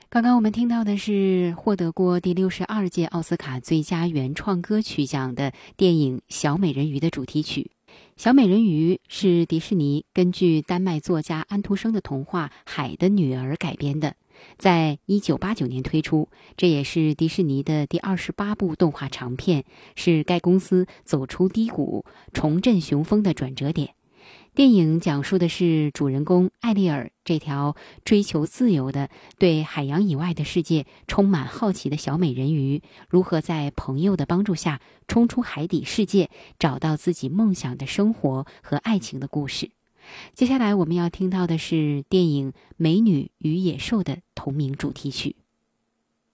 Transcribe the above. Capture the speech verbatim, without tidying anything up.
刚刚我们听到的是获得过第六十二届奥斯卡最佳原创歌曲奖的电影《小美人鱼》的主题曲。小美人鱼是迪士尼根据丹麦作家安徒生的童话《海的女儿》改编的，在一九八九年推出，这也是迪士尼的第二十八部动画长片，是该公司走出低谷、重振雄风的转折点。电影讲述的是主人公艾丽尔这条追求自由的、对海洋以外的世界充满好奇的小美人鱼，如何在朋友的帮助下冲出海底世界，找到自己梦想的生活和爱情的故事。接下来我们要听到的是电影《美女与野兽》的同名主题曲。